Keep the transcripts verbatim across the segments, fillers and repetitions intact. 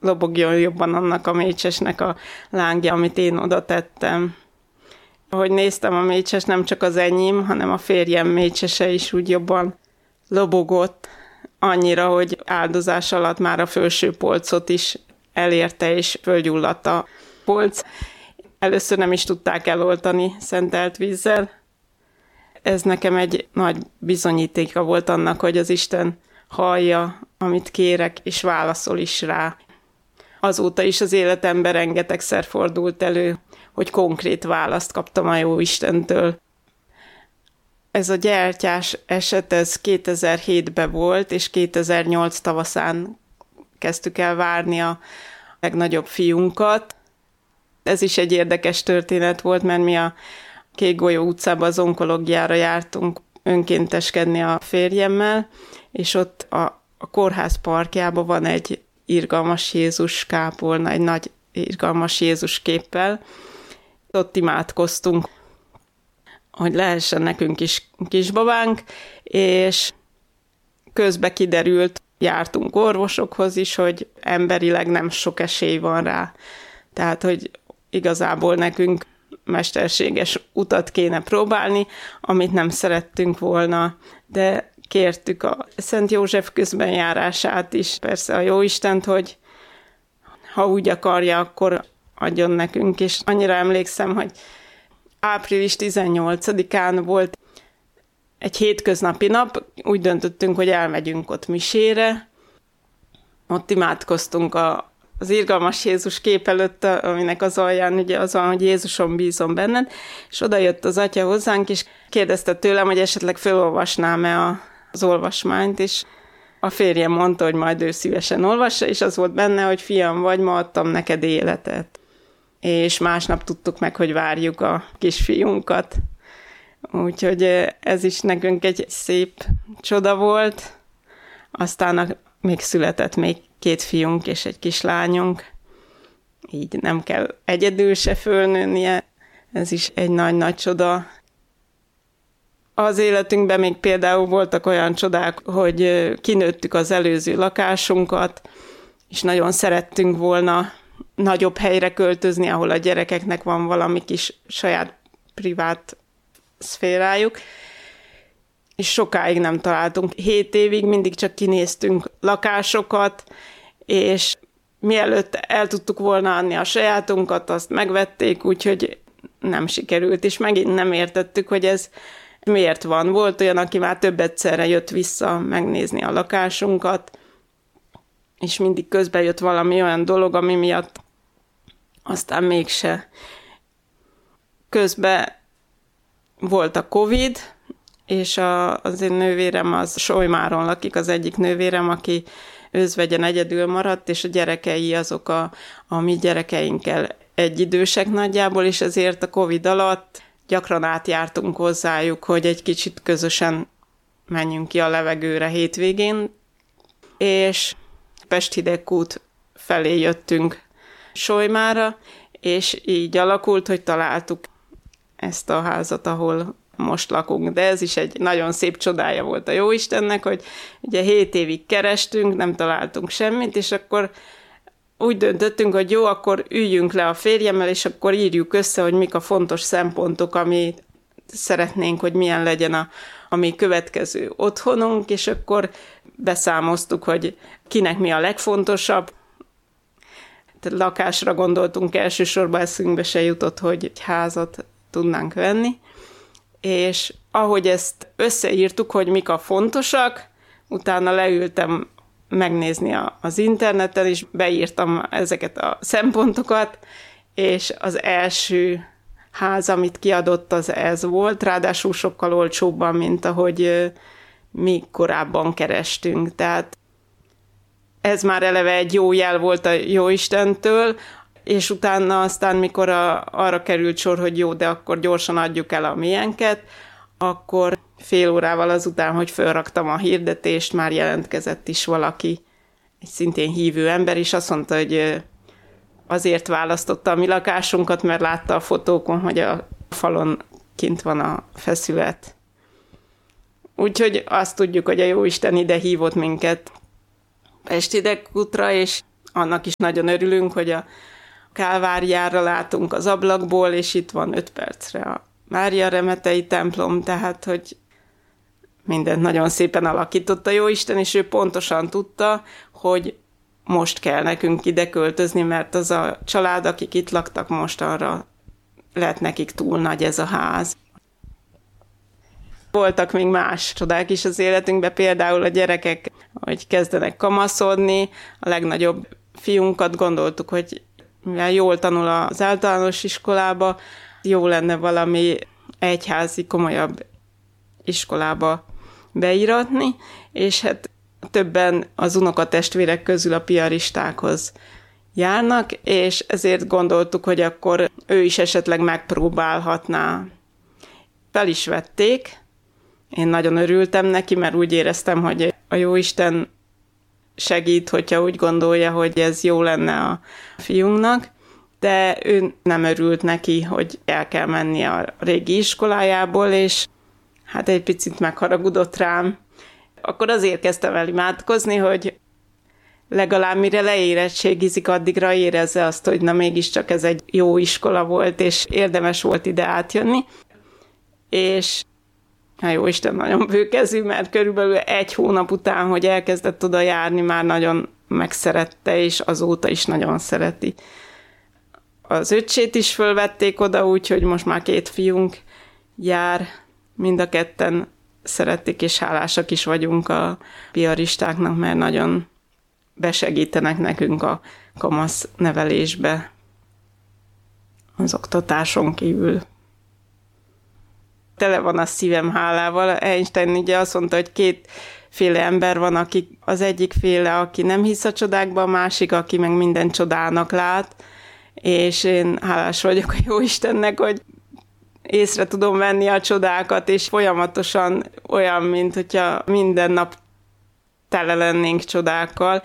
lobogjon jobban annak a mécsesnek a lángja, amit én oda tettem. Ahogy néztem, a mécses nem csak az enyém, hanem a férjem mécsese is úgy jobban lobogott, annyira, hogy áldozás alatt már a felső polcot is elérte, és fölgyulladt a polc. Először nem is tudták eloltani szentelt vízzel. Ez nekem egy nagy bizonyítéka volt annak, hogy az Isten hallja, amit kérek, és válaszol is rá. Azóta is az életemben rengetegszer fordult elő, hogy konkrét választ kaptam a jó Istentől. Ez a gyertyás eset, ez kétezer-hétben volt, és kétezer-nyolc tavaszán kezdtük el várni a legnagyobb fiunkat. Ez is egy érdekes történet volt, mert mi a Kékgolyó utcában az onkológiára jártunk önkénteskedni a férjemmel, és ott a, a kórház parkjában van egy irgalmas Jézus kápolna, egy nagy irgalmas Jézus képpel. Ott imádkoztunk, hogy lehessen nekünk is kisbabánk, és közben kiderült, jártunk orvosokhoz is, hogy emberileg nem sok esély van rá. Tehát, hogy igazából nekünk mesterséges utat kéne próbálni, amit nem szerettünk volna, de kértük a Szent József közbenjárását is, persze a Jóistent, hogy ha úgy akarja, akkor adjon nekünk, és annyira emlékszem, hogy április tizennyolcadikán volt egy hétköznapi nap, úgy döntöttünk, hogy elmegyünk ott misére, ott imádkoztunk a az irgalmas Jézus kép előtt, aminek az alján ugye az van, hogy Jézuson bízom benned, és oda jött az atya hozzánk, és kérdezte tőlem, hogy esetleg felolvasnám-e az olvasmányt, és a férjem mondta, hogy majd ő szívesen olvassa, és az volt benne, hogy fiam vagy, ma adtam neked életet. És másnap tudtuk meg, hogy várjuk a kisfiunkat. Úgyhogy ez is nekünk egy szép csoda volt. Aztán a, még született még két fiunk és egy kislányunk. Így nem kell egyedül se fölnőnie. Ez is egy nagy-nagy csoda. Az életünkben még például voltak olyan csodák, hogy kinőttük az előző lakásunkat, és nagyon szerettünk volna nagyobb helyre költözni, ahol a gyerekeknek van valami kis saját privát szférájuk. És sokáig nem találtunk. Hét évig mindig csak kinéztünk lakásokat, és mielőtt el tudtuk volna adni a sajátunkat, azt megvették, úgyhogy nem sikerült, és megint nem értettük, hogy ez miért van. Volt olyan, aki már több egyszerre jött vissza megnézni a lakásunkat, és mindig közben jött valami olyan dolog, ami miatt aztán mégse. Közben volt a Covid, és a, az én nővérem az Solymáron lakik, az egyik nővérem, aki özvegyen egyedül maradt, és a gyerekei azok a, a mi gyerekeinkkel egyidősek nagyjából, és ezért a Covid alatt gyakran átjártunk hozzájuk, hogy egy kicsit közösen menjünk ki a levegőre hétvégén, és Pest-Hidegkút felé jöttünk Solymára, és így alakult, hogy találtuk ezt a házat, ahol most lakunk, de ez is egy nagyon szép csodája volt a Jóistennek, hogy ugye hét évig kerestünk, nem találtunk semmit, és akkor úgy döntöttünk, hogy jó, akkor üljünk le a férjemmel, és akkor írjuk össze, hogy mik a fontos szempontok, amit szeretnénk, hogy milyen legyen a, a mi következő otthonunk, és akkor beszámoztuk, hogy kinek mi a legfontosabb. Tehát lakásra gondoltunk, elsősorban eszünkbe se jutott, hogy egy házat tudnánk venni, és ahogy ezt összeírtuk, hogy mik a fontosak, utána leültem megnézni a, az interneten, és beírtam ezeket a szempontokat, és az első ház, amit kiadott, az ez volt, ráadásul sokkal olcsóbban, mint ahogy mi korábban kerestünk. Tehát ez már eleve egy jó jel volt a Jóistentől, és utána aztán, mikor a, arra került sor, hogy jó, de akkor gyorsan adjuk el a miénket, akkor fél órával azután, hogy felraktam a hirdetést, már jelentkezett is valaki, egy szintén hívő ember, és azt mondta, hogy azért választotta a mi lakásunkat, mert látta a fotókon, hogy a falon kint van a feszület. Úgyhogy azt tudjuk, hogy a Jóisten ide hívott minket Pest-Hidegkútra, és annak is nagyon örülünk, hogy a Kálváriára látunk az ablakból, és itt van öt percre a Mária Remetei templom, tehát, hogy mindent nagyon szépen alakított a Jóisten, és ő pontosan tudta, hogy most kell nekünk ide költözni, mert az a család, akik itt laktak most, arra lett nekik túl nagy ez a ház. Voltak még más csodák is az életünkben, például a gyerekek, hogy kezdenek kamaszodni, a legnagyobb fiunkat gondoltuk, hogy mivel jól tanul az általános iskolába, jó lenne valami egyházi, komolyabb iskolába beíratni, és hát többen az unokatestvérek közül a piaristákhoz járnak, és ezért gondoltuk, hogy akkor ő is esetleg megpróbálhatná. Fel is vették, én nagyon örültem neki, mert úgy éreztem, hogy a Jóisten segít, hogyha úgy gondolja, hogy ez jó lenne a fiunknak, de ő nem örült neki, hogy el kell menni a régi iskolájából, és hát egy picit megharagudott rám. Akkor azért kezdtem el imádkozni, hogy legalább mire leérettségizik, addigra érezze azt, hogy na mégiscsak ez egy jó iskola volt, és érdemes volt ide átjönni. És hát jó Isten, nagyon bőkezű, mert körülbelül egy hónap után, hogy elkezdett oda járni, már nagyon megszerette, és azóta is nagyon szereti. Az öccsét is fölvették oda, úgyhogy most már két fiunk jár, mind a ketten szeretik, és hálásak is vagyunk a piaristáknak, mert nagyon besegítenek nekünk a kamasz nevelésbe az oktatáson kívül. Tele van a szívem hálával. Einstein ugye azt mondta, hogy kétféle ember van, aki az egyik féle, aki nem hisz a csodákba, a másik, aki meg minden csodának lát, és én hálás vagyok a Jóistennek, hogy észre tudom venni a csodákat, és folyamatosan olyan, mint hogyha minden nap tele lennénk csodákkal.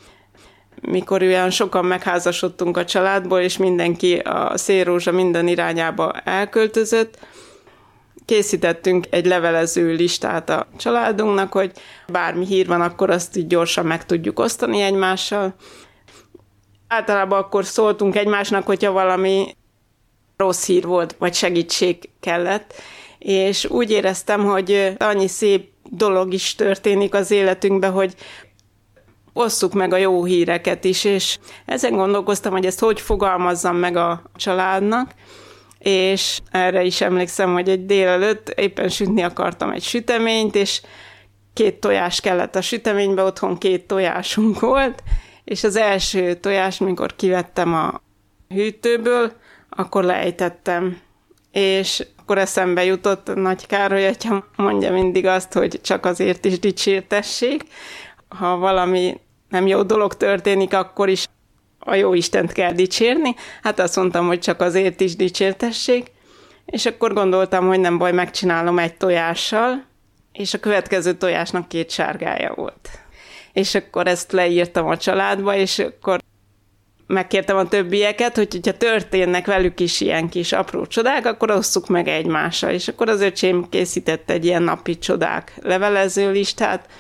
Mikor olyan sokan megházasodtunk a családból, és mindenki a szélrózsa minden irányába elköltözött, készítettünk egy levelező listát a családunknak, hogy bármi hír van, akkor azt így gyorsan meg tudjuk osztani egymással. Általában akkor szóltunk egymásnak, hogyha valami rossz hír volt, vagy segítség kellett, és úgy éreztem, hogy annyi szép dolog is történik az életünkben, hogy osszuk meg a jó híreket is, és ezen gondolkoztam, hogy ezt hogy fogalmazzam meg a családnak, és erre is emlékszem, hogy egy délelőtt éppen sütni akartam egy süteményt, és két tojás kellett a süteménybe, otthon két tojásunk volt, és az első tojás, mikor kivettem a hűtőből, akkor lejtettem, és akkor eszembe jutott Nagy Károly atya mondja mindig azt, hogy csak azért is dicsértessék. Ha valami nem jó dolog történik, akkor is a Jóistent kell dicsérni. Hát azt mondtam, hogy csak azért is dicsértessék, és akkor gondoltam, hogy nem baj, megcsinálom egy tojással, és a következő tojásnak két sárgája volt. És akkor ezt leírtam a családba, és akkor megkértem a többieket, hogy hogyha történnek velük is ilyen kis apró csodák, akkor osszuk meg egymással. És akkor az öcsém készített egy ilyen napi csodák levelező listát,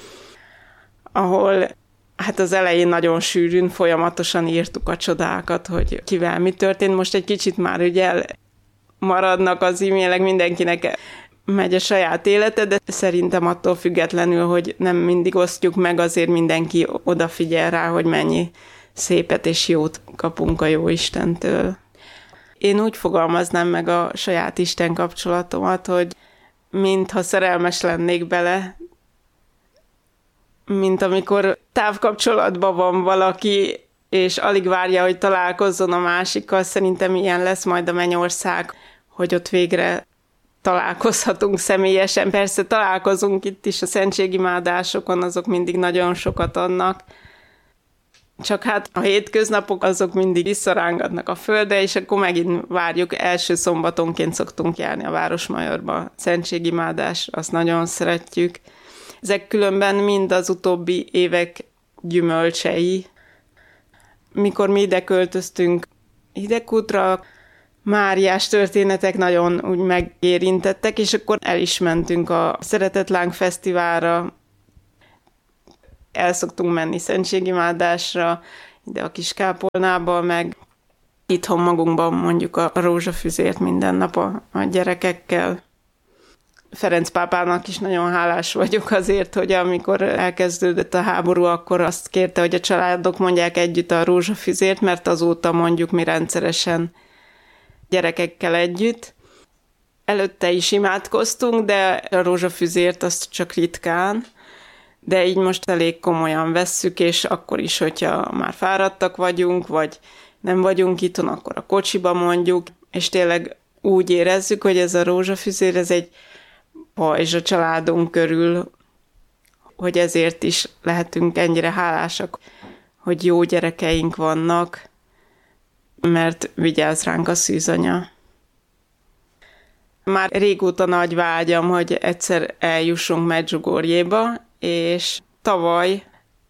ahol hát az elején nagyon sűrűn, folyamatosan írtuk a csodákat, hogy kivel mi történt. Most egy kicsit már ugye maradnak az e-mailek, mindenkinek megy a saját élete, de szerintem attól függetlenül, hogy nem mindig osztjuk meg, azért mindenki odafigyel rá, hogy mennyi szépet és jót kapunk a Jóistentől. Én úgy fogalmaznám meg a saját Isten kapcsolatomat, hogy mintha szerelmes lennék bele, mint amikor távkapcsolatban van valaki, és alig várja, hogy találkozzon a másikkal. Szerintem ilyen lesz majd a mennyország, hogy ott végre találkozhatunk személyesen. Persze találkozunk itt is a szentségimádásokon, azok mindig nagyon sokat adnak. Csak hát a hétköznapok azok mindig visszarángatnak a földre, és akkor megint várjuk, első szombatonként szoktunk járni a Városmajorba. Szentségimádás, azt nagyon szeretjük. Ezek különben mind az utóbbi évek gyümölcsei. Mikor mi ide költöztünk Hidegkútra, Máriás történetek nagyon úgy megérintettek, és akkor el is mentünk a Szeretetláng Fesztiválra, el szoktunk menni szentségimádásra, de a kis kápolnába, meg itthon magunkban mondjuk a rózsafüzért minden nap a, a gyerekekkel. Ferenc pápának is nagyon hálás vagyok azért, hogy amikor elkezdődött a háború, akkor azt kérte, hogy a családok mondják együtt a rózsafüzért, mert azóta mondjuk mi rendszeresen gyerekekkel együtt. Előtte is imádkoztunk, de a rózsafüzért azt csak ritkán, de így most elég komolyan vesszük, és akkor is, hogyha már fáradtak vagyunk, vagy nem vagyunk itthon, akkor a kocsiba mondjuk, és tényleg úgy érezzük, hogy ez a rózsafüzér, ez egy pajzs a családunk körül, hogy ezért is lehetünk ennyire hálásak, hogy jó gyerekeink vannak, mert vigyáz ránk a szűzanya. Már régóta nagy vágyam, hogy egyszer eljussunk Medjugorjéba, és tavaly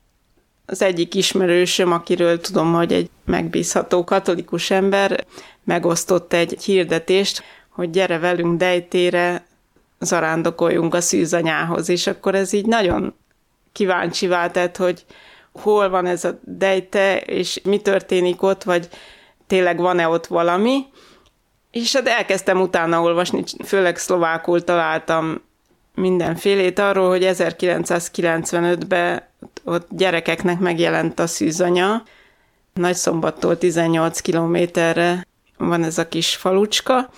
az egyik ismerősöm, akiről tudom, hogy egy megbízható katolikus ember, megosztott egy hirdetést, hogy gyere velünk Dejtére, zarándokoljunk a szűzanyához, és akkor ez így nagyon kíváncsivá tett, hogy hol van ez a Dejte, és mi történik ott, vagy tényleg van-e ott valami. És hát elkezdtem utána olvasni, főleg szlovákul találtam mindenfélét arról, hogy ezerkilencszázkilencvenötben ott gyerekeknek megjelent a szűzanya. Nagyszombattól tizennyolc kilométerre van ez a kis falucska,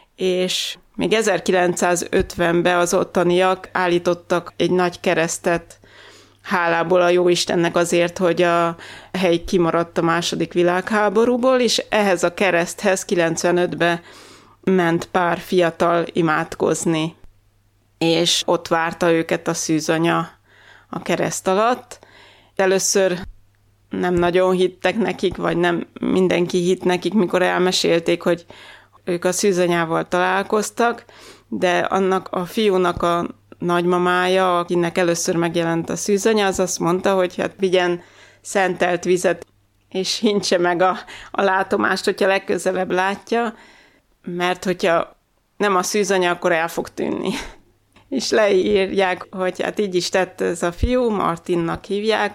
és még ezerkilencszázötvenben az ottaniak állítottak egy nagy keresztet hálából a Jóistennek azért, hogy a hely kimaradt a második világháborúból, és ehhez a kereszthez kilencvenötben ment pár fiatal imádkozni, és ott várta őket a szűzanya a kereszt alatt. Először nem nagyon hittek nekik, vagy nem mindenki hitt nekik, mikor elmesélték, hogy ők a szűzanyával találkoztak, de annak a fiúnak a nagymamája, akinek először megjelent a szűzanya, az azt mondta, hogy hát vigyen szentelt vizet, és hintse meg a, a látomást, hogyha legközelebb látja, mert hogyha nem a szűzanya, akkor el fog tűnni. És leírják, hogy hát így is tett ez a fiú, Martinnak hívják,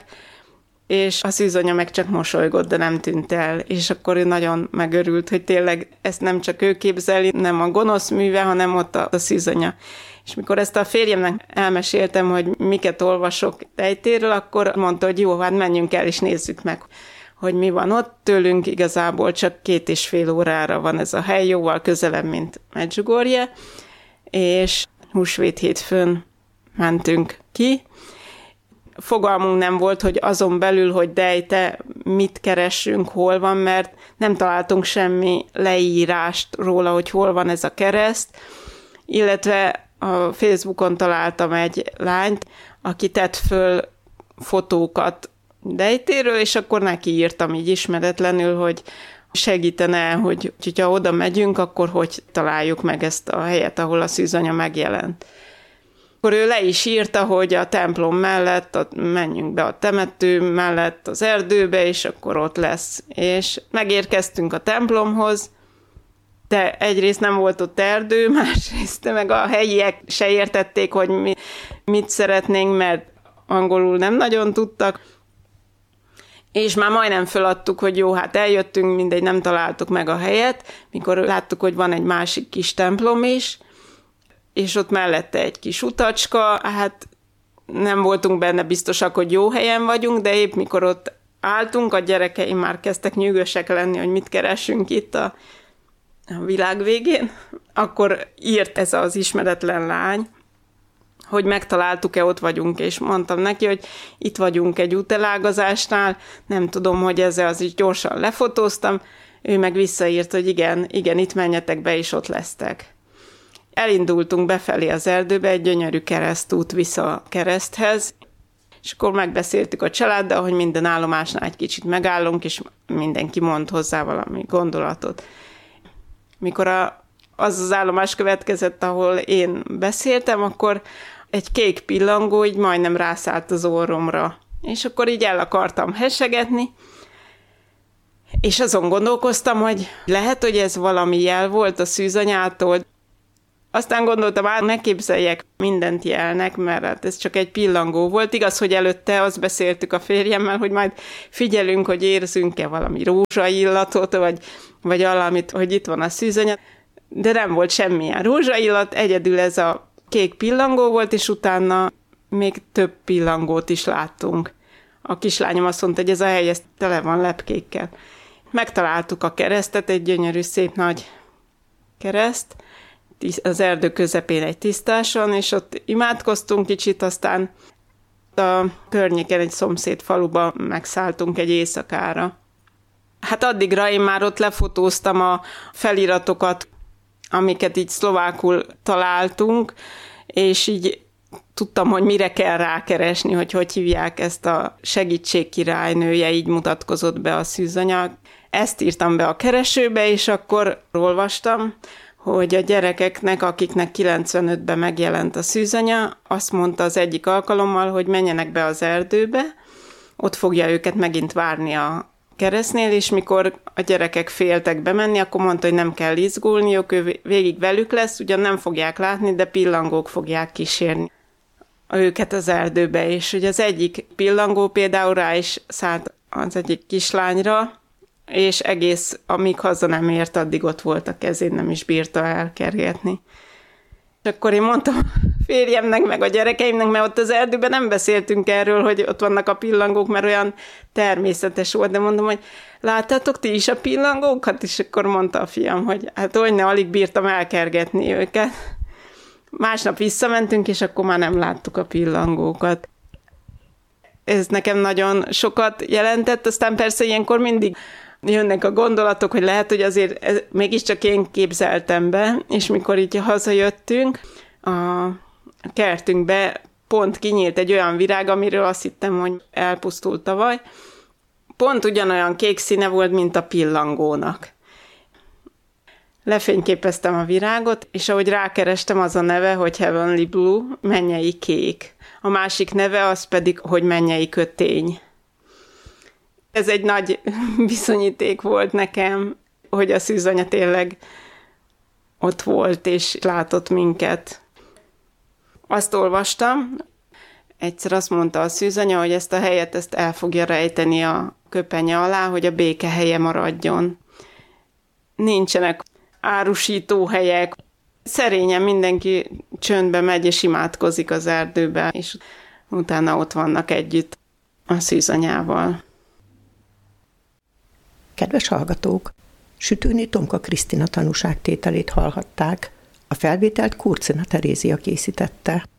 és a szűzanya meg csak mosolygott, de nem tűnt el, és akkor ő nagyon megörült, hogy tényleg ezt nem csak ő képzeli, nem a gonosz műve, hanem ott a, a szűzanya. És mikor ezt a férjemnek elmeséltem, hogy miket olvasok Dejtéről, akkor mondta, hogy jó, hát menjünk el és nézzük meg, hogy mi van ott. Tőlünk igazából csak két és fél órára van ez a hely, jóval közelebb, mint Medjugorje, és húsvét hétfőn mentünk ki. Fogalmunk nem volt, hogy azon belül, hogy Dejte, mit keressünk, hol van, mert nem találtunk semmi leírást róla, hogy hol van ez a kereszt, illetve a Facebookon találtam egy lányt, aki tett föl fotókat Dejtéről, és akkor neki írtam így ismeretlenül, hogy segítene, hogy hogyha oda megyünk, akkor hogy találjuk meg ezt a helyet, ahol a szűzanya megjelent. Akkor ő le is írta, hogy a templom mellett, a, menjünk be a temető mellett az erdőbe, és akkor ott lesz. És megérkeztünk a templomhoz, de egyrészt nem volt ott erdő, másrészt meg a helyiek se értették, hogy mi, mit szeretnénk, mert angolul nem nagyon tudtak. És már majdnem föladtuk, hogy jó, hát eljöttünk, mindegy, nem találtuk meg a helyet, mikor láttuk, hogy van egy másik kis templom is, és ott mellette egy kis utacska, hát nem voltunk benne biztosak, hogy jó helyen vagyunk, de épp mikor ott álltunk, a gyerekeim már kezdtek nyűgösek lenni, hogy mit keresünk itt a, a világ végén, akkor írt ez az ismeretlen lány, hogy megtaláltuk-e, ott vagyunk, és mondtam neki, hogy itt vagyunk egy útelágazásnál, nem tudom, hogy ezzel az is gyorsan lefotóztam, ő meg visszaírt, hogy igen, igen, itt menjetek be, és ott lesztek. Elindultunk befelé az erdőbe, egy gyönyörű keresztút vissza a kereszthez, és akkor megbeszéltük a családdal, hogy minden állomásnál egy kicsit megállunk, és mindenki mond hozzá valami gondolatot. Mikor a, az az állomás következett, ahol én beszéltem, akkor egy kék pillangó így majdnem rászállt az orromra. És akkor így el akartam hessegetni, és azon gondolkoztam, hogy lehet, hogy ez valami jel volt a szűzanyától. Aztán gondoltam, át ne képzeljek mindent jelnek, mert hát ez csak egy pillangó volt. Igaz, hogy előtte azt beszéltük a férjemmel, hogy majd figyelünk, hogy érzünk-e valami rózsaillatot, vagy, vagy valamit, hogy itt van a szűzanya. De nem volt semmilyen rózsaillat, egyedül ez a kék pillangó volt, és utána még több pillangót is láttunk. A kislányom azt mondta, hogy ez a hely ez tele van lepkékkel. Megtaláltuk a keresztet, egy gyönyörű, szép nagy kereszt, az erdő közepén egy tisztáson, és ott imádkoztunk kicsit, aztán a környéken egy szomszéd faluba megszálltunk egy éjszakára. Hát addigra én már ott lefotóztam a feliratokat, amiket így szlovákul találtunk, és így tudtam, hogy mire kell rákeresni, hogy hogy hívják ezt a segítség királynője, így mutatkozott be a szűzanya. Ezt írtam be a keresőbe, és akkor olvastam, hogy a gyerekeknek, akiknek kilencvenötben megjelent a szűzanya, azt mondta az egyik alkalommal, hogy menjenek be az erdőbe, ott fogja őket megint várni a keresztnél, és mikor a gyerekek féltek bemenni, akkor mondta, hogy nem kell izgulniuk, ő végig velük lesz, ugyan nem fogják látni, de pillangók fogják kísérni őket az erdőbe, és hogy az egyik pillangó például rá is szállt az egyik kislányra, és egész, amíg haza nem ért, addig ott volt a kezén, nem is bírta elkergetni. És akkor én mondtam férjemnek, meg a gyerekeimnek, mert ott az erdőben nem beszéltünk erről, hogy ott vannak a pillangók, mert olyan természetes volt, de mondom, hogy láttátok ti is a pillangókat? És akkor mondta a fiam, hogy hát olyan, alig bírtam elkergetni őket. Másnap visszamentünk, és akkor már nem láttuk a pillangókat. Ez nekem nagyon sokat jelentett, aztán persze ilyenkor mindig jönnek a gondolatok, hogy lehet, hogy azért ez, mégiscsak én képzeltem be, és mikor így hazajöttünk, a kertünkbe pont kinyílt egy olyan virág, amiről azt hittem, hogy elpusztult tavaly. Pont ugyanolyan kék színe volt, mint a pillangónak. Lefényképeztem a virágot, és ahogy rákerestem, az a neve, hogy Heavenly Blue, mennyei kék. A másik neve az pedig, hogy mennyei kötény. Ez egy nagy bizonyíték volt nekem, hogy a szűzanya tényleg ott volt, és látott minket. Azt olvastam, egyszer azt mondta a szűzanya, hogy ezt a helyet ezt el fogja rejteni a köpenye alá, hogy a béke helye maradjon. Nincsenek árusító helyek. Szerényen mindenki csöndbe megy és imádkozik az erdőbe, és utána ott vannak együtt a szűzanyával. Kedves hallgatók! Sütőné Tomka Krisztina tanúságtételét hallhatták. A felvételt Kurcina Terézia készítette.